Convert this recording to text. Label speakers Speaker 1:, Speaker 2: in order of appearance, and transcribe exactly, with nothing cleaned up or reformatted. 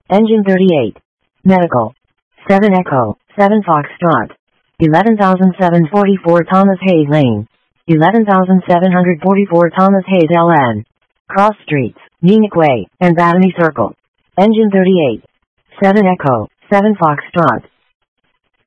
Speaker 1: Engine thirty-eight. Medical. seven Echo, seven Foxtrot. eleven thousand seven hundred forty-four Thomas Hayes Lane. eleven thousand seven hundred forty-four Thomas Hayes L N. Cross Streets, Munich Way, and Battery Circle. Engine thirty-eight. seven Echo, seven Foxtrot.